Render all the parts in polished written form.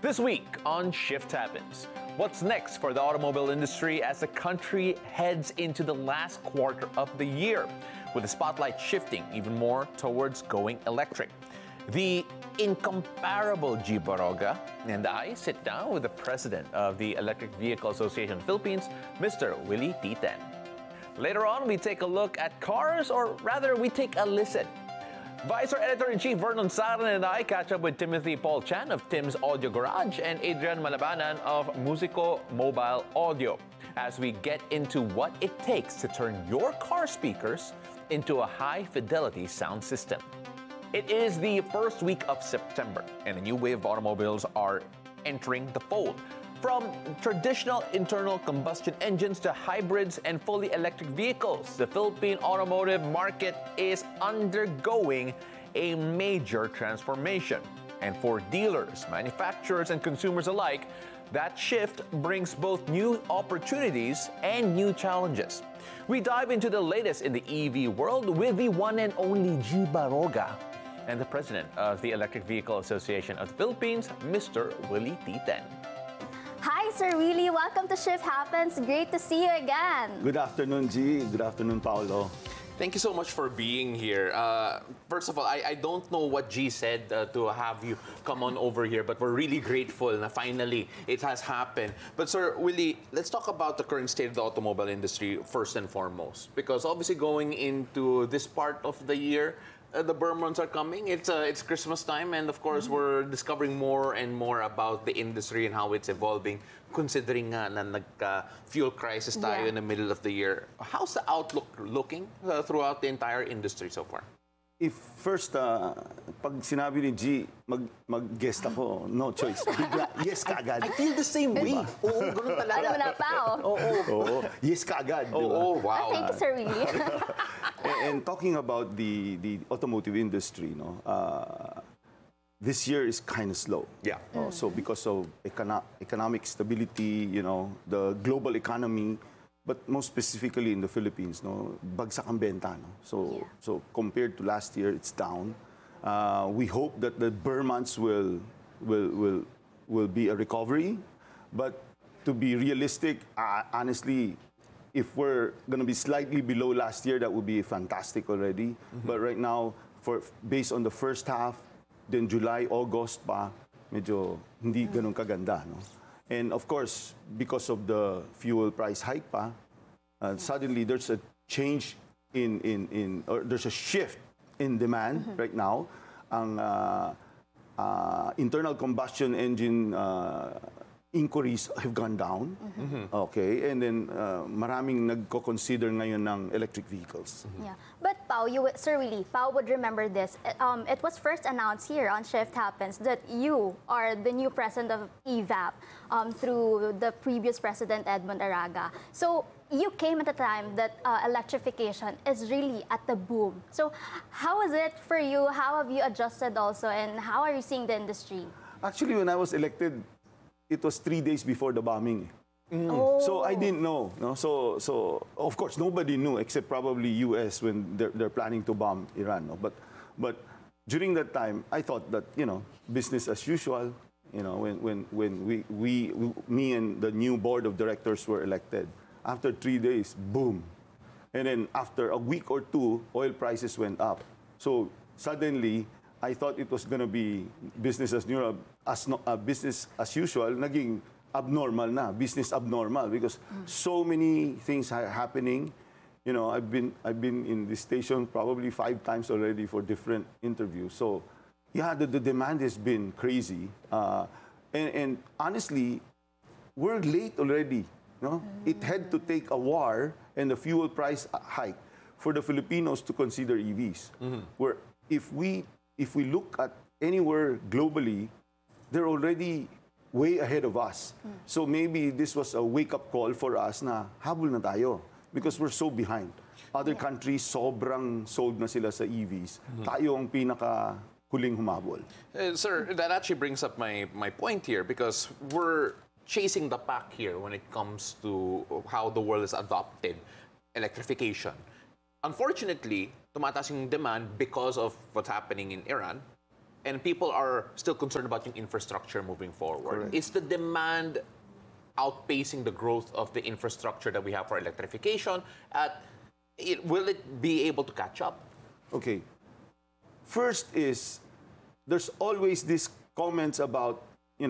This week on Shift Happens, what's next for the automobile industry as the country heads into the last quarter of the year, with the spotlight shifting even more towards going electric. The incomparable G. Baroga and I sit down with the president of the Electric Vehicle Association of the Philippines, Mr. Willie Titen. Later on, we take a look at cars, or rather, we take a listen. Vice Editor-in-Chief Vernon Saran and I catch up with Timothy Paul Chan of Tim's Audio Garage and Adrian Malabanan of Musico Mobile Audio as we get into what it takes to turn your car speakers into a high-fidelity sound system. It is the first week of September, and a new wave of automobiles are entering the fold. From traditional internal combustion engines to hybrids and fully electric vehicles, the Philippine automotive market is undergoing a major transformation. And for dealers, manufacturers, and consumers alike, that shift brings both new opportunities and new challenges. We dive into the latest in the EV world with the one and only G. Baroga and the president of the Electric Vehicle Association of the Philippines, Mr. Willie Titen. Hi, Sir Willie. Welcome to Shift Happens. Great to see you again. Good afternoon, G. Good afternoon, Paolo. Thank you so much for being here. First of all, I don't know what G said to have you come on over here, but we're really grateful na finally it has happened. But Sir Willie, let's talk about the current state of the automobile industry first and foremost. Because obviously going into this part of the year, the Burr months are coming. It's Christmas time, and of course, we're discovering more and more about the industry and how it's evolving, considering na nag-fuel crisis tayo in the middle of the year. How's the outlook looking throughout the entire industry so far? If first, pag sinabi ni G, mag-guest ako, no choice. Bigla, yes kaagad. I feel the same way. Oo, ganun talaga. Alam mo na, Pao. Oo, yes kaagad. Oo, wow. Thank you, Sir Willie. And talking about the automotive industry, no, this year is kind of slow. Yeah. So because of economic stability, the global economy, but most specifically in the Philippines, no, bagsak ang benta, no. So compared to last year, it's down. We hope that the Burr months will be a recovery, but to be realistic, honestly, if we're going to be slightly below last year, that would be fantastic already. But right now, based on the first half, then July, August pa, medyo hindi ganun kaganda, no. And of course, because of the fuel price hike pa, suddenly there's a change or there's a shift in demand right now. Ang internal combustion engine inquiries have gone down. Okay, and then maraming nagko-consider ngayon ng electric vehicles. Yeah, but Pao, Sir Willie, Pao would remember this. It was first announced here on Shift Happens that you are the new president of EVAP through the previous president, Edmund Araga. So you came at a time that electrification is really at the boom. So how is it for you? How have you adjusted also, and how are you seeing the industry? Actually, when I was elected, it was 3 days before the bombing. So I didn't know. No? So of course nobody knew except probably U.S. when they're planning to bomb Iran. No? But during that time, I thought that business as usual. When me and the new board of directors were elected, after 3 days, boom, and then after a week or two, oil prices went up. So suddenly, I thought it was going to be business as usual. Business as usual, naging abnormal na, business abnormal, because so many things are happening. I've been in this station probably 5 times already for different interviews. So, yeah, the demand has been crazy, and honestly, we're late already. It had to take a war and the fuel price hike for the Filipinos to consider EVs. Where if we look at anywhere globally, they're already way ahead of us. So maybe this was a wake-up call for us na habol na tayo because we're so behind. Other countries, sobrang sold na sila sa EVs. Tayo ang pinaka huling humabol. Sir, that actually brings up my point here because we're chasing the pack here when it comes to how the world has adopted electrification. Unfortunately, tumataas yung demand because of what's happening in Iran. and people are still concerned about yung infrastructure moving forward. Correct. Is the demand outpacing the growth of the infrastructure that we have for electrification? Will it be able to catch up? Okay. First is, there's always these comments about,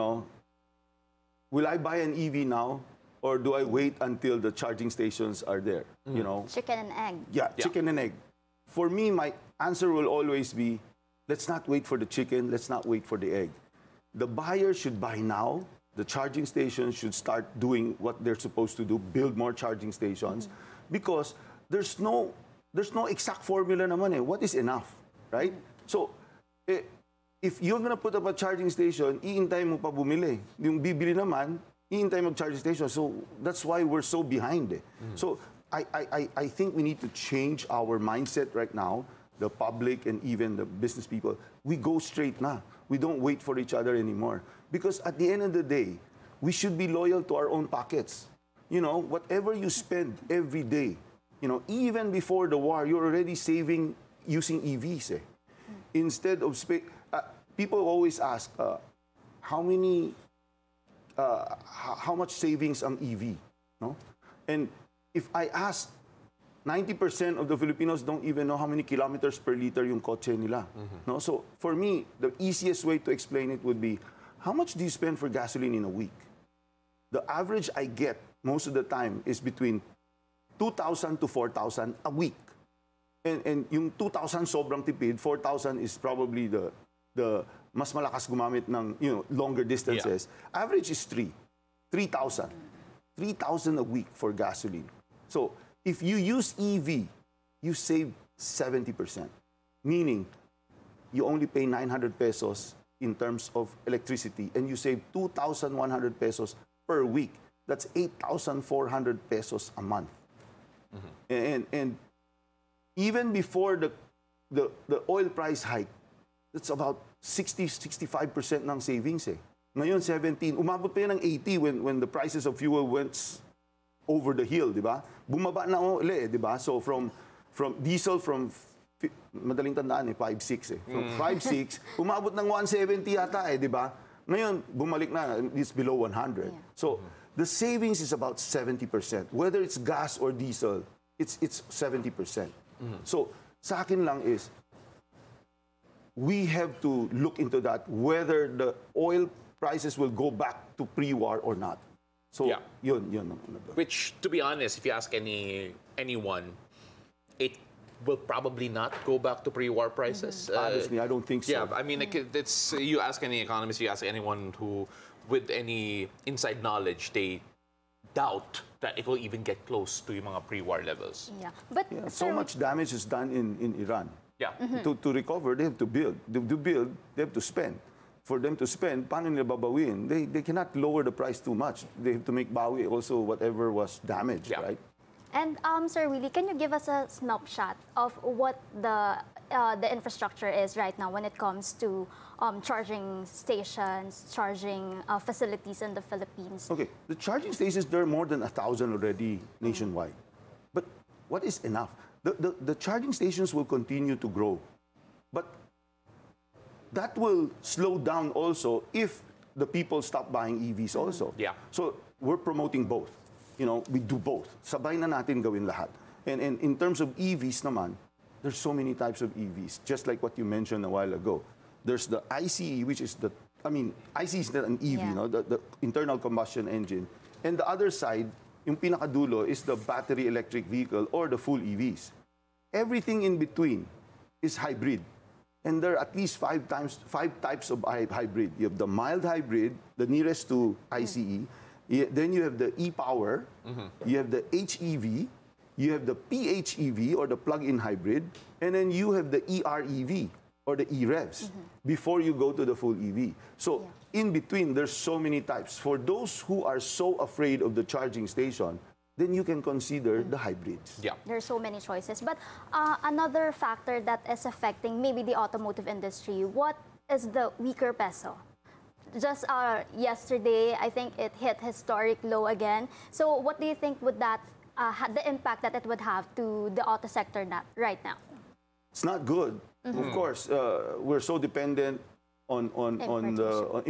will I buy an EV now, or do I wait until the charging stations are there? Chicken and egg. Yeah, chicken and egg. For me, my answer will always be, let's not wait for the chicken, let's not wait for the egg. The buyer should buy now. The charging stations should start doing what they're supposed to do, build more charging stations, because there's no exact formula naman eh. What is enough, right? So, if you're gonna put up a charging station, iintay mo pa bumili. Yung bibili naman, iintay mag-charging station. So, that's why we're so behind eh. So, I think we need to change our mindset right now, the public and even the business people. We go straight na. We don't wait for each other anymore. Because at the end of the day, we should be loyal to our own pockets. Whatever you spend every day, even before the war, you're already saving using EVs. Eh. Instead of people always ask, how much savings ang EV? No? And if I ask, 90% of the Filipinos don't even know how many kilometers per liter yung kotse nila. No? So for me, the easiest way to explain it would be, how much do you spend for gasoline in a week? The average I get most of the time is between 2,000 to 4,000 a week. And yung 2,000 sobrang tipid, 4,000 is probably the mas malakas gumamit ng longer distances. Yeah. Average is 3,000. 3,000 a week for gasoline. So if you use EV, you save 70%. Meaning, you only pay 900 pesos in terms of electricity, and you save 2,100 pesos per week. That's 8,400 pesos a month. And even before the oil price hike, that's about 60-65% ng savings eh. Ngayon 17, umabot pa yan ng 80 when the prices of fuel went over the hill, di ba? Bumaba na ulit, di ba? So from diesel madaling tandaan eh, 5.6 eh. From 5.6, umabot ng 170 yata eh, di ba? Ngayon, bumalik na, it's below 100. Yeah. So, the savings is about 70%. Whether it's gas or diesel, it's 70%. So, sa akin lang is, we have to look into that, whether the oil prices will go back to pre-war or not. So, yun. Which, to be honest, if you ask anyone, it will probably not go back to pre-war prices. Honestly, I don't think so. Yeah, I mean, it's you ask any economist, you ask anyone who, with any inside knowledge, they doubt that it will even get close to yung mga pre-war levels. Yeah, but so much damage is done in Iran. Yeah. To recover, they have to build. To build, they have to spend. For them to spend, paano nila babawin? They cannot lower the price too much. They have to make bawi also whatever was damaged, right? And Sir Willie, can you give us a snapshot of what the infrastructure is right now when it comes to charging stations, charging facilities in the Philippines? Okay, the charging stations, there are more than 1,000 already nationwide. But what is enough? The charging stations will continue to grow. But that will slow down also if the people stop buying EVs also. Yeah. So we're promoting both. We do both. Sabay na natin gawin lahat. And in terms of EVs naman, there's so many types of EVs, just like what you mentioned a while ago. There's the ICE, which is ICE is not an EV, the internal combustion engine. And the other side, yung pinakadulo, is the battery electric vehicle or the full EVs. Everything in between is hybrid. And there are at least five types of hybrid. You have the mild hybrid, the nearest to ICE. Then you have the e-power, you have the HEV, you have the PHEV or the plug-in hybrid, and then you have the EREV or the e-revs before you go to the full EV. So in between, there's so many types. For those who are so afraid of the charging station, then you can consider the hybrids. Yeah. There are so many choices. But another factor that is affecting maybe the automotive industry, what is the weaker peso? Just yesterday, I think it hit historic low again. So what do you think would that, the impact that it would have to the auto sector right now? It's not good. Of course, we're so dependent on the